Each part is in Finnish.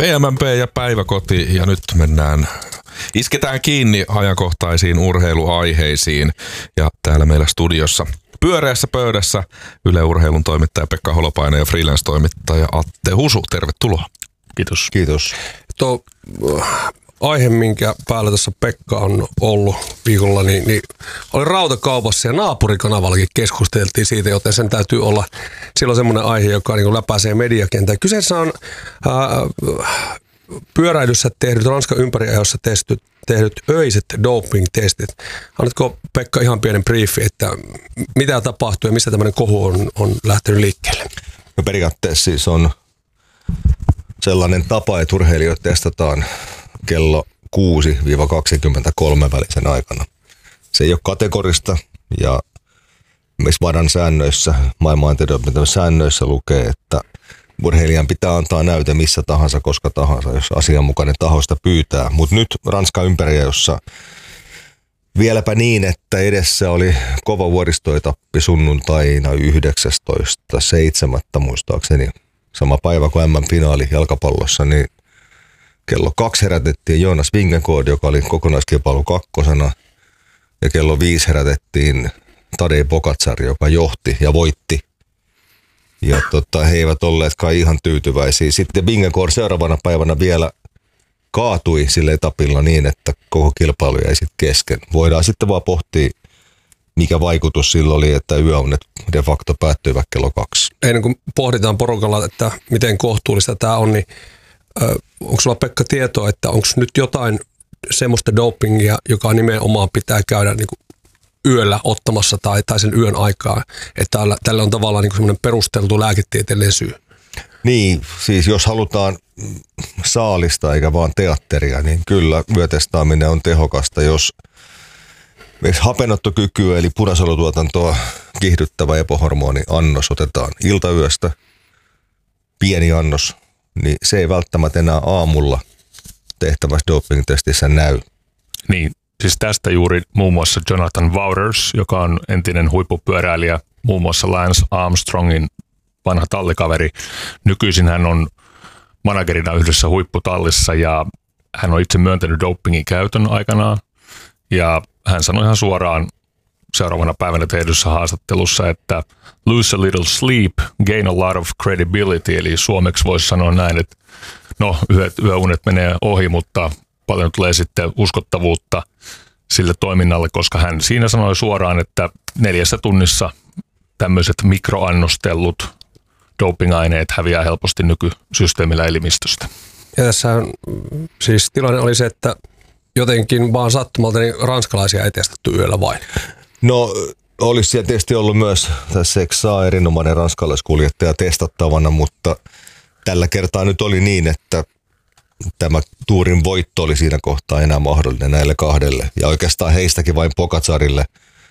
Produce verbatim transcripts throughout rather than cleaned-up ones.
P M P ja Päiväkoti, ja nyt mennään, isketään kiinni ajankohtaisiin urheiluaiheisiin. Ja täällä meillä studiossa pyöreässä pöydässä Yle Urheilun toimittaja Pekka Holopainen ja freelance-toimittaja Atte Husu. Tervetuloa. Kiitos. Kiitos. Tuo aihe, minkä päällä tässä Pekka on ollut viikolla, niin, niin oli rautakaupassa ja naapurikanavallakin keskusteltiin siitä, joten sen täytyy olla silloin semmoinen aihe, joka niin kuin läpäisee mediakentää. Kyseessä on ää, pyöräilyssä tehdyt, Ranskan ympäriajossa tehdyt, tehdyt öiset doping-testit. Annatko Pekka ihan pienen briefi, että mitä tapahtuu ja mistä tämmöinen kohu on, on lähtenyt liikkeelle? No periaatteessa siis on sellainen tapa, että urheilijoita testataan kello kuusi kaksikymmentäkolme välisen aikana. Se ei ole kategorista ja myös V A D An säännöissä, maailman antidoping säännöissä lukee, että urheilijan pitää antaa näyte missä tahansa, koska tahansa, jos asianmukainen taho sitä pyytää. Mutta nyt Ranskan ympäriajossa vieläpä niin, että edessä oli kova vuoristoetappi sunnuntaina yhdeksästoista seitsemättä muistaakseni. Sama päivä kuin M M-finaali jalkapallossa, niin kello kaksi herätettiin Jonas Vingegaard, joka oli kokonaiskilpailu kakkosena. Ja kello viisi herätettiin Tadej Pogačar, joka johti ja voitti. Ja tota, he eivät olleetkaan ihan tyytyväisiä. Sitten Vingegaard seuraavana päivänä vielä kaatui sille etapilla niin, että koko kilpailu jäi sitten kesken. Voidaan sitten vaan pohtia, mikä vaikutus sillä oli, että yöunet de facto päättyivät kello kaksi. Ennen kuin pohditaan porukalla, että miten kohtuullista tämä on, niin ö, onko sulla Pekka tietoa, että onko nyt jotain semmoista dopingia, joka nimenomaan pitää käydä niin kuin yöllä ottamassa tai, tai sen yön aikaa, että tällä, tällä on tavallaan niin semmoinen perusteltu lääketieteellinen syy? Niin, siis jos halutaan saalista eikä vaan teatteria, niin kyllä yötestaaminen on tehokasta, jos hapenottokykyä eli punasolutuotantoa kiihdyttävä epohormoni annos otetaan iltayöstä, pieni annos, niin se ei välttämättä enää aamulla tehtävässä doping-testissä näy. Niin, siis tästä juuri muun muassa Jonathan Wouters, joka on entinen huippupyöräilijä, muun muassa Lance Armstrongin vanha tallikaveri. Nykyisin hän on managerina yhdessä huipputallissa ja hän on itse myöntänyt dopingin käytön aikanaan. Ja hän sanoi ihan suoraan seuraavana päivänä tehdyssä haastattelussa, että lose a little sleep, gain a lot of credibility, eli suomeksi voisi sanoa näin, että no yöt, yöunet menee ohi, mutta paljon tulee sitten uskottavuutta sille toiminnalle, koska hän siinä sanoi suoraan, että neljässä tunnissa tämmöiset mikroannostellut dopingaineet häviää helposti nykysysteemillä elimistöstä. Ja tässä on, siis tilanne oli se, että jotenkin vaan sattumalta niin ranskalaisia ei testattu yöllä vain. No olisi siellä tietysti ollut myös tässä Exa erinomainen ranskalaiskuljettaja testattavana, mutta tällä kertaa nyt oli niin, että tämä tuurin voitto oli siinä kohtaa enää mahdollinen näille kahdelle ja oikeastaan heistäkin vain Pogačarille.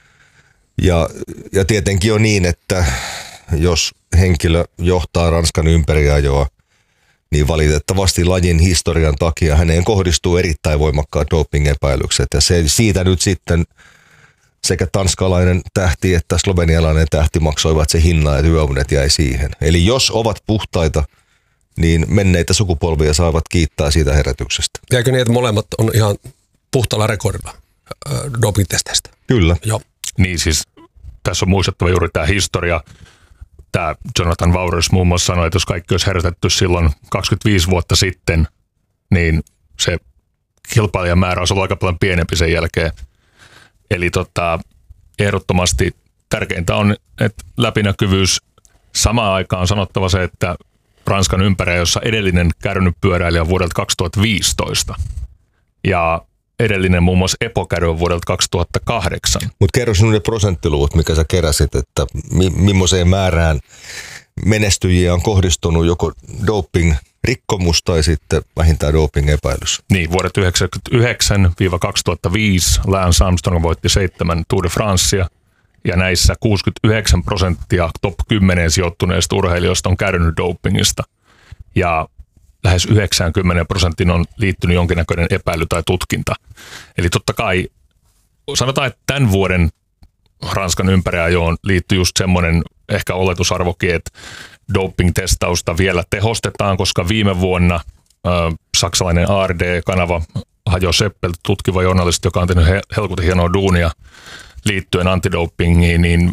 Ja, ja tietenkin on niin, että jos henkilö johtaa Ranskan ympäriajoa, niin valitettavasti lajin historian takia häneen kohdistuu erittäin voimakkaat doping-epäilykset. Ja se, siitä nyt sitten sekä tanskalainen tähti että slovenialainen tähti maksoivat se hinnan, että yöunet jäi siihen. Eli jos ovat puhtaita, niin menneitä sukupolvia saavat kiittää siitä herätyksestä. Jäikö niin, että molemmat on ihan puhtaalla rekordilla äh, doping-testeistä? Kyllä. Joo. Niin siis tässä on muistettava juuri tämä historia. Tämä Jonathan Wouters muun muassa sanoi, että jos kaikki olisi herätetty silloin kaksikymmentäviisi vuotta sitten, niin se kilpailijan määrä olisi ollut aika paljon pienempi sen jälkeen. Eli tota, ehdottomasti tärkeintä on, että läpinäkyvyys. Samaan aikaan on sanottava se, että Ranskan ympäriajossa edellinen kärrynyt-pyöräilijä on vuodelta kaksituhattaviisitoista ja edellinen muun muassa Epo-kärry on vuodelta kaksituhattakahdeksan. Mutta kerro sinun ne prosenttiluvut, mikä sä keräsit, että mi- millaiseen määrään menestyjiä on kohdistunut joko doping-rikkomus tai sitten vähintään doping-epäilys. Niin, vuodet yhdeksänkymmentäyhdeksän kaksituhattaviisi Lance Armstrong voitti seitsemän Tour de Francea ja näissä kuusikymmentäyhdeksän prosenttia top kymmenen sijoittuneista urheilijoista on kärrynyt dopingista ja lähes yhdeksänkymmentä prosenttia on liittynyt jonkinnäköinen epäily tai tutkinta. Eli totta kai sanotaan, että tämän vuoden Ranskan ympäriajoon liittyy just semmoinen ehkä oletusarvokin, että doping-testausta vielä tehostetaan, koska viime vuonna äh, saksalainen A R D-kanava, Hajo Seppel, tutkiva journalisti, joka on tehnyt helkutin hienoa duunia liittyen antidopingiin, niin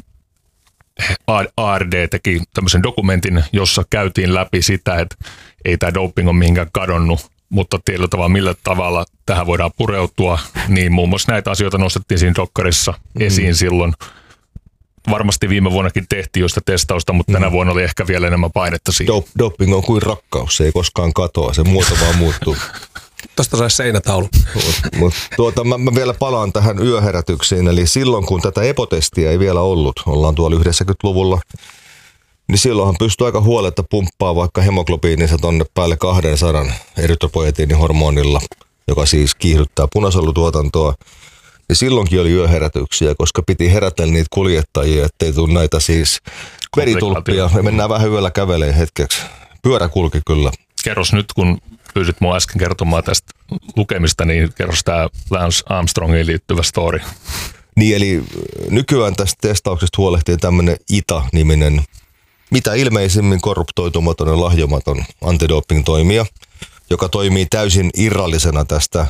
A R D teki tämmöisen dokumentin, jossa käytiin läpi sitä, että ei tämä doping ole mihinkään kadonnut, mutta tietyllä tavalla millä tavalla tähän voidaan pureutua, niin muun muassa näitä asioita nostettiin siinä dokkarissa esiin mm. silloin. Varmasti viime vuonnakin tehtiin jo sitä testausta, mutta tänä mm. vuonna oli ehkä vielä enemmän painetta siinä. Dop- doping on kuin rakkaus, se ei koskaan katoa, se muoto vaan muuttuu. Tuosta saisi seinätaulu. Mut, tuota, mä, mä vielä palaan tähän yöherätyksiin, eli silloin kun tätä epotestiä ei vielä ollut, ollaan tuolla yhdeksänkymmentäluvulla, niin silloinhan pystyy aika huoletta pumppaa vaikka hemoglobiininsa tonne päälle kahdensadan erytropoetiinihormonilla, joka siis kiihdyttää punasolutuotantoa. Ja silloinkin oli yöherätyksiä, koska piti herätellä niitä kuljettajia, ettei tule näitä siis veritulppia. Me mennään vähän yöllä kävelemään hetkeksi. Pyörä kulki kyllä. Kerros nyt, kun pyysit mua äsken kertomaan tästä lukemista, niin kerros tämä Lance Armstrongiin liittyvä story. Niin, eli nykyään tästä testauksesta huolehtii tämmöinen I T A-niminen, mitä ilmeisimmin korruptoitumaton ja lahjomaton antidoping-toimija, joka toimii täysin irrallisena tästä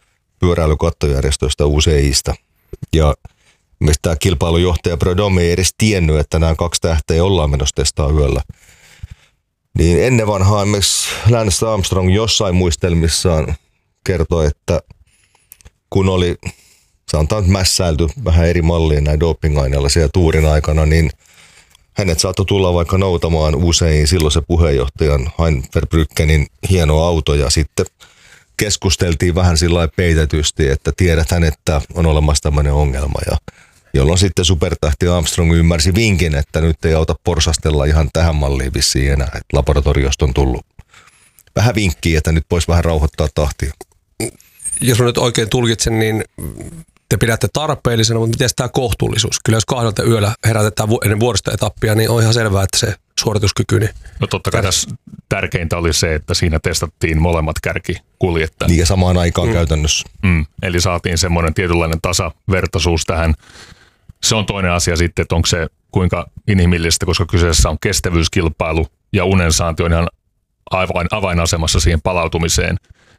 pyöräilykattojärjestöstä U C I:stä. Ja mistä tämä kilpailujohtaja Prudhomme ei edes tiennyt, että nämä kaksi tähteä ollaan menossa testaa yöllä. Niin ennen vanhaa esimerkiksi Lance Armstrong jossain muistelmissaan kertoi, että kun oli, sanotaan mässäilty vähän eri malliin näin doping-aineilla siellä tuurin aikana, niin hänet saattoi tulla vaikka noutamaan usein silloisen puheenjohtajan Hein Verbruggenin hieno auto ja sitten keskusteltiin vähän sillä peitetysti, että tiedethän, että on olemassa tämmöinen ongelma ja jolloin sitten supertähti Armstrong ymmärsi vinkin, että nyt ei auta porsastella ihan tähän malliin vissiin enää, että laboratoriosta on tullut vähän vinkkiä, että nyt voisi vähän rauhoittaa tahtia. Jos mä nyt oikein tulkitsen, niin te pidätte tarpeellisena, mutta miten tämä kohtuullisuus? Kyllä jos kahdelta yöllä herätetään ennen vuoristoetappia, niin on ihan selvää, että se suorituskyky... Niin no totta kai tässä tärkeintä oli se, että siinä testattiin molemmat kärkikuljettajat. Niin ja samaan aikaan mm. käytännössä. Mm. Eli saatiin semmoinen tietynlainen tasavertaisuus tähän. Se on toinen asia sitten, että onko se kuinka inhimillistä, koska kyseessä on kestävyyskilpailu ja unensaanti on ihan avain, avainasemassa siihen palautumiseen.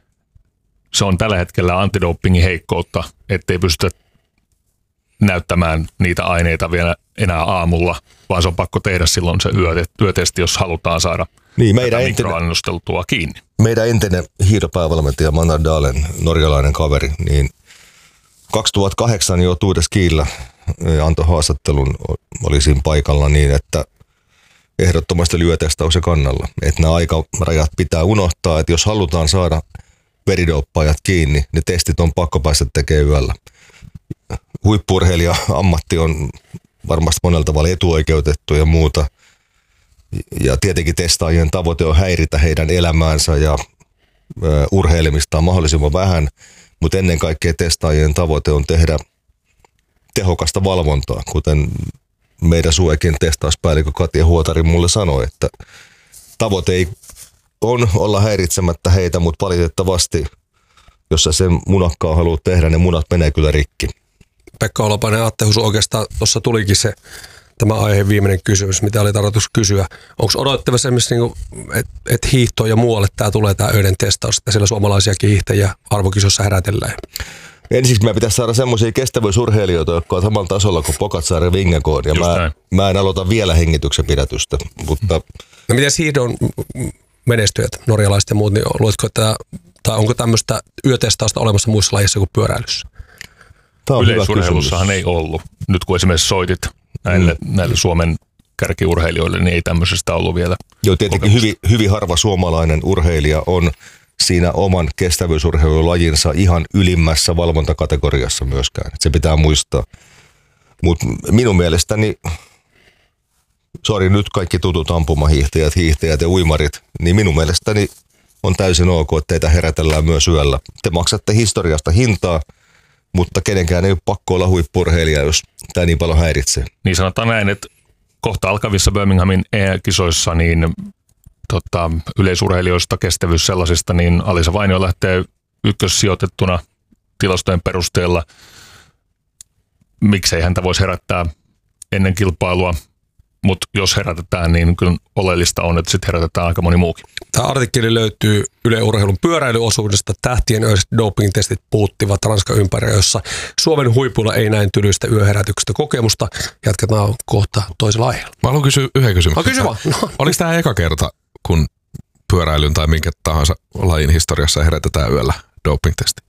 Se on tällä hetkellä antidopingin heikkoutta, ettei pystytä näyttämään niitä aineita vielä enää aamulla, vaan se on pakko tehdä silloin se yötesti, jos halutaan saada niin, meidän mikroannosteltua kiinni. Meidän entinen hiihdopäävalmentaja Manar Dalen, norjalainen kaveri, niin kaksituhattakahdeksan jo Tour de Skillä antoi haastattelun, oli siinä paikalla niin, että ehdottomasti lyötestauksen kannalla. Että nämä aikarajat pitää unohtaa, että jos halutaan saada veridooppaajat kiinni, niin testit on pakko päästä tekemään yöllä. Huippu-urheilija ammatti on varmasti monella tavalla etuoikeutettu ja muuta. Ja tietenkin testaajien tavoite on häiritä heidän elämäänsä ja ö, urheilemistaan mahdollisimman vähän, mutta ennen kaikkea testaajien tavoite on tehdä tehokasta valvontaa, kuten meidän Suekin testauspäällikö Katja Huotari mulle sanoi, että tavoite ei on olla häiritsemättä heitä, mutta valitettavasti, jos sä sen munakkaa haluat tehdä, ne munat menee kyllä rikki. Pekka Holopainen, Atte Husu, oikeastaan tuossa tulikin se tämä aiheen viimeinen kysymys, mitä oli tarkoitus kysyä. Onko odottavassa esimerkiksi, niin että et hiihtoon ja muualle tämä tulee tämä öiden testaus, että siellä suomalaisiakin hiihtäjiä arvokisossa herätellään? Ensiksi meidän pitäisi saada semmoisia kestävyysurheilijoita, jotka on samalla tasolla kuin Pogačar ja Vingegaard. Ja mä, mä en aloita vielä hengityksen pidätystä. Mutta... No miten hiihdon menestyjät, norjalaiset ja muut, niin luetko, että, tai onko tämmöistä yötestausta olemassa muissa lajeissa kuin pyöräilyssä? Yleisurheilussahan ei ollut. Nyt kun esimerkiksi soitit näille, mm. näille Suomen kärkiurheilijoille, niin ei tämmöisestä ollut vielä. Joo, tietenkin hyvin, hyvin harva suomalainen urheilija on siinä oman kestävyysurheilulajinsa ihan ylimmässä valvontakategoriassa myöskään. Se pitää muistaa. Mutta minun mielestäni, sori nyt kaikki tutut ampumahiihtäjät, hiihtäjät ja uimarit, niin minun mielestäni on täysin ok, että teitä herätellään myös yöllä. Te maksatte historiasta hintaa, mutta kenenkään ei ole pakko olla huippu-urheilija, jos tämä niin paljon häiritsee. Niin sanotaan näin, että kohta alkavissa Birminghamin E-kisoissa niin tota, yleisurheilijoista kestävyys sellaisista, niin Alisa Vainio lähtee ykkössijoitettuna tilastojen perusteella. Miksei häntä voisi herättää ennen kilpailua. mutta jos herätetään, niin kyllä oleellista on, että sitten herätetään aika moni muukin. Tämä artikkeli löytyy Yle Urheilun pyöräilyosuudesta. Tähtien öiset doping-testit puuttivat Ranskan ympäri, jossa Suomen huipulla ei näin tylyistä yöherätyksestä kokemusta. Jatketaan kohta toisella aiheella. Mä haluan kysyä yhden kysymyksen. No, kysy vaan. No. Oliko tämä eka kerta, kun pyöräilyn tai minkä tahansa lajin historiassa herätetään yöllä doping-testi?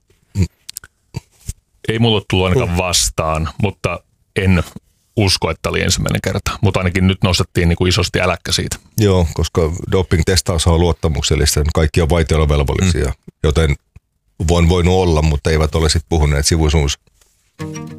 Ei mulla ole tullut ainakaan vastaan, mutta en usko, että oli ensimmäinen kerta. Mutta ainakin nyt nostettiin niin kuin isosti äläkkä siitä. Joo, koska doping-testaus on luottamuksellista. Kaikki on vaitiolovelvollisia, mm. joten voin voinut olla, mutta eivät ole sitten puhuneet sivusuus.